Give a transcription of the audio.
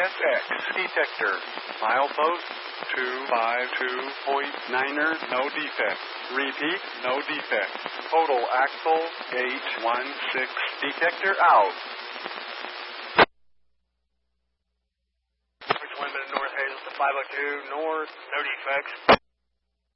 CSX detector. Milepost 252.9er, no defect. Repeat, no defect. Total axle 816. Detector out. North Hazel to 502 north, no defects.